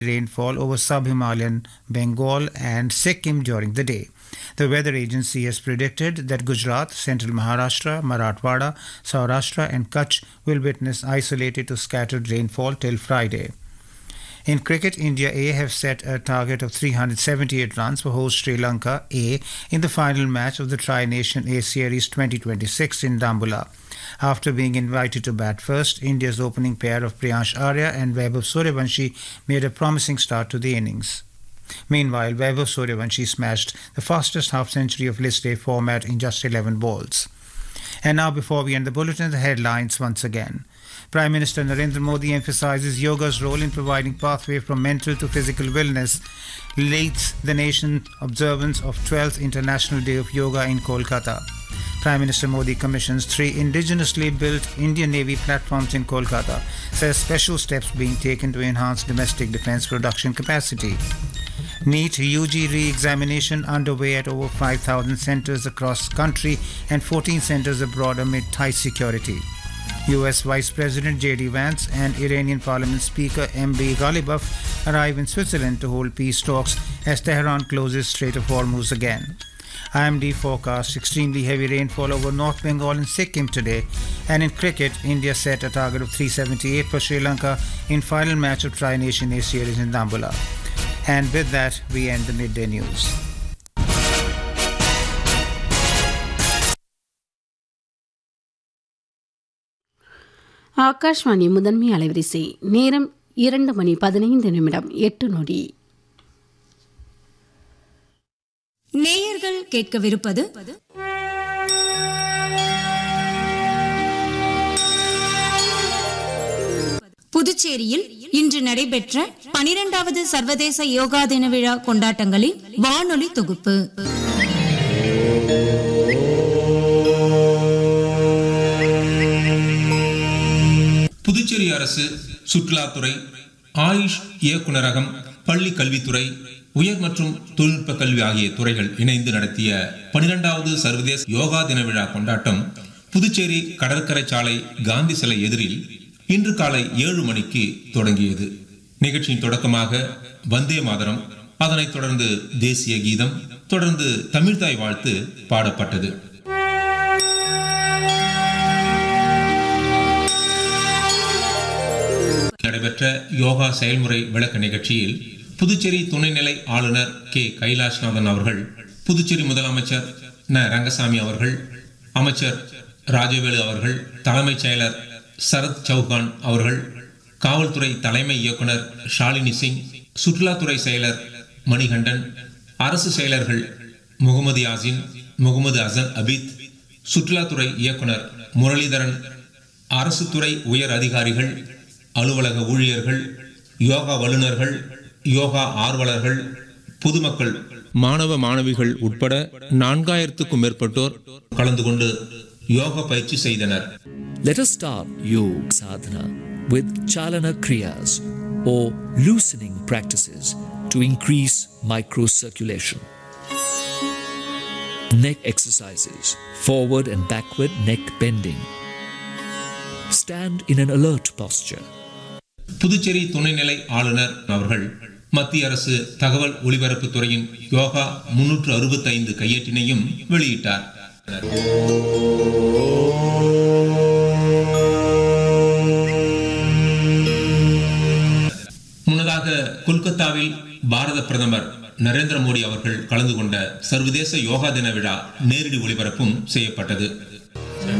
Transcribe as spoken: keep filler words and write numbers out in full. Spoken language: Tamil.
rainfall over sub-Himalayan Bengal and Sikkim during the day. The weather agency has predicted that Gujarat, central Maharashtra, Marathwada, Saurashtra and Kutch will witness isolated to scattered rainfall till Friday. In cricket, India A have set a target of three hundred seventy-eight runs for host Sri Lanka A in the final match of the Tri-Nation A Series twenty twenty-six in Dambulla. After being invited to bat first, India's opening pair of Priyansh Arya and Vaibhav Suryavanshi made a promising start to the innings. Meanwhile, Vaibhav Suryavanshi smashed the fastest half-century of List A format in just eleven balls. And now, before we end the bulletin, the headlines once again. Prime Minister Narendra Modi emphasizes yoga's role in providing pathway from mental to physical wellness, leads the nation's observance of twelfth International Day of Yoga in Kolkata. Prime Minister Modi commissions three indigenously built Indian Navy platforms in Kolkata, says special steps being taken to enhance domestic defense production capacity. NEET U G re-examination underway at over five thousand centers across country and fourteen centers abroad amid tight security. U S Vice President J D Vance and Iranian Parliament Speaker M B Ghalibaf arrive in Switzerland to hold peace talks as Tehran closes Strait of Hormuz again. I M D forecasts extremely heavy rainfall over North Bengal and Sikkim today. And in cricket, India set a target of three seventy-eight for Sri Lanka in final match of Tri-Nation A Series in Dambulla. And with that, we end the midday news. Akashvani முதன்மை அலைவரிசை நேரம் இரண்டு மணி பதினைந்து நிமிடம் எட்டு நொடி. நேயர்கள் கேட்கவிருப்பது புதுச்சேரியில் இன்று நடைபெற்ற பனிரெண்டாவது சர்வதேச யோகா தின விழா கொண்டாட்டங்களின் வானொலி தொகுப்பு. புதுச்சேரி அரசு சுற்றுலாத்துறை, ஆயுஷ் இயக்குநரகம், பள்ளி கல்வித்துறை, உயர் மற்றும் தொழில்நுட்ப கல்வி ஆகிய துறைகள் இணைந்து நடத்திய பனிரெண்டாவது சர்வதேச யோகா தின விழா கொண்டாட்டம் புதுச்சேரி கடற்கரை சாலை காந்தி சிலை எதிரில் இன்று காலை ஏழு மணிக்கு தொடங்கியது. நிகழ்ச்சியின் தொடக்கமாக வந்தே மாதரம், அதனைத் தொடர்ந்து தேசிய கீதம், தொடர்ந்து தமிழ்தாய் வாழ்த்து பாடப்பட்டது. நடைபெற்ற யோகா செயல்முறை விளக்க நிகழ்ச்சியில் புதுச்சேரி துணைநிலை ஆளுநர் கே கைலாஷ்நாதன் அவர்கள், புதுச்சேரி முதலமைச்சர் ந ரங்கசாமி அவர்கள், அமைச்சர் ராஜவேலு அவர்கள், தலைமைச் செயலர் சரத் சௌகான் அவர்கள், காவல்துறை தலைமை இயக்குனர் ஷாலினி சிங், சுற்றுலாத்துறை செயலர் மணிகண்டன், அரசு செயலர்கள் முகமது யாசின், முகமது அசன் அபீத், சுற்றுலாத்துறை இயக்குனர் முரளிதரன், அரசு துறை உயர் அதிகாரிகள், அலுவலக ஊழியர்கள், யோகா வல்லுநர்கள், யோகா ஆர்வலர்கள், பொதுமக்கள், மாணவ மாணவிகள் உட்பட நான்காயிரத்துக்கும் மேற்பட்டோர் கலந்து கொண்டு யோகா பயிற்சி செய்தனர். Let us start Yoga Sadhana with Chalana Kriyas or loosening practices to increase microcirculation. Neck exercises, forward and backward neck bending. Stand in an alert posture. Puducherry துணைநிலை ஆளுநர் அவர்கள் மத்திய அரசு தகவல் ஒலிபரப்பு துறையின் யோகா முன்னூற்று அறுபத்தி ஐந்து கையேட்டினையும் வெளியிட்டார். முன்னதாக கொல்கத்தாவில் பாரத பிரதமர் நரேந்திர மோடி அவர்கள் கலந்து கொண்ட சர்வதேச யோகா தின விழா நேரடி ஒளிபரப்பும் செய்யப்பட்டது.